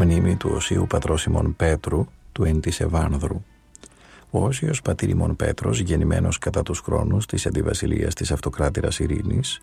μνήμη του Οσίου πατρός ημών Πέτρου, του εν της Ευάνδρου. Ο Όσιος πατήρ ημών Πέτρος, γεννημένος κατά τους χρόνους της αντιβασιλείας της Αυτοκράτηρας Ειρήνης,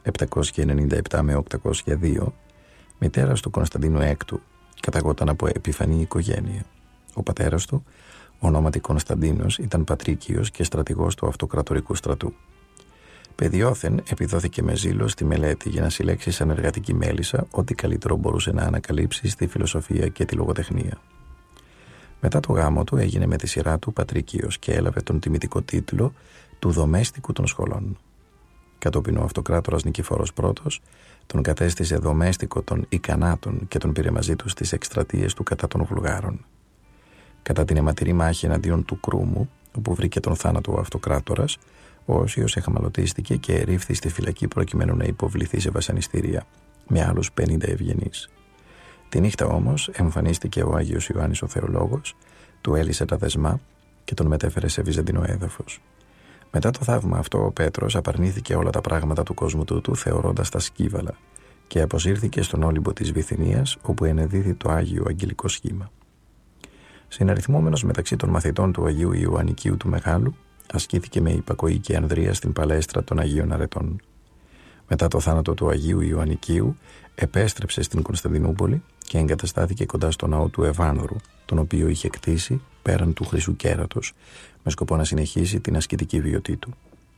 797 με 802, μητέρας του Κωνσταντίνου Έκτου, καταγόταν από επιφανή οικογένεια. Ο πατέρας του, ονόματι Κωνσταντίνος, ήταν πατρίκιος και στρατηγός του Αυτοκρατορικού στρατού. Παιδιόθεν επιδόθηκε με ζήλο στη μελέτη για να συλλέξει σαν εργατική μέλισσα ό,τι καλύτερο μπορούσε να ανακαλύψει στη φιλοσοφία και τη λογοτεχνία. Μετά το γάμο του έγινε με τη σειρά του πατρίκιος και έλαβε τον τιμητικό τίτλο του δομέστικου των σχολών. Κατόπιν ο Αυτοκράτορας Νικηφόρος Πρώτος τον κατέστησε δομέστικο των Ικανάτων και τον πήρε μαζί του στις εκστρατείες του κατά των Βουλγάρων. Κατά την αιματηρή μάχη εναντίον του Κρούμου, όπου βρήκε τον θάνατο ο Αυτοκράτορας, ο Όσιος εχμαλωτίστηκε και ερήφθη στη φυλακή προκειμένου να υποβληθεί σε βασανιστήρια με άλλους 50 ευγενείς. Τη νύχτα όμως εμφανίστηκε ο Άγιος Ιωάννης ο Θεολόγος, του έλυσε τα δεσμά και τον μετέφερε σε βυζαντινό έδαφος. Μετά το θαύμα αυτό, ο Πέτρος απαρνήθηκε όλα τα πράγματα του κόσμου τούτου, θεωρώντας τα σκύβαλα, και αποσύρθηκε στον Όλυμπο της Βυθινίας, όπου ενεδίδει το Άγιο Αγγελικό Σχήμα. Συναριθμόμενος μεταξύ των μαθητών του Αγίου Ιωαννικίου του Μεγάλου, ασκήθηκε με υπακοή και ανδρεία στην παλέστρα των Αγίων Αρετών. Μετά το θάνατο του Αγίου Ιωαννικίου, επέστρεψε στην Κωνσταντινούπολη και εγκαταστάθηκε κοντά στο ναό του Ευάνδρου, τον οποίο είχε κτίσει πέραν του Χρυσού Κέρατος, με σκοπό να συνεχίσει την ασκητική βιωτή του.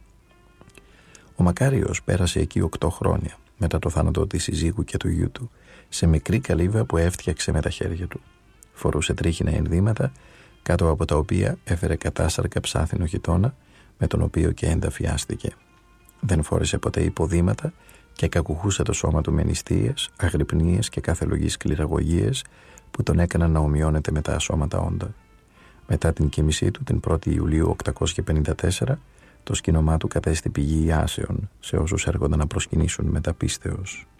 Ο Μακάριος πέρασε εκεί 8 χρόνια, μετά το θάνατο της συζύγου και του γιού του, σε μικρή καλύβα που έφτιαξε με τα χέρια του. Φορούσε τρίχινα ενδύματα, κάτω από τα οποία έφερε κατάσαρκα ψάθινο χιτώνα, με τον οποίο και ενταφιάστηκε. Δεν φόρεσε ποτέ υποδήματα και κακουχούσε το σώμα του με νηστείες, αγρυπνίες και κάθε λογής σκληραγωγίες που τον έκαναν να ομοιώνεται με τα ασώματα όντα. Μετά την κοίμησή του την 1η Ιουλίου 854, το σκήνομά του κατέστη πηγή ιάσεων σε όσους έρχονταν να προσκυνήσουν μεταπίστεως.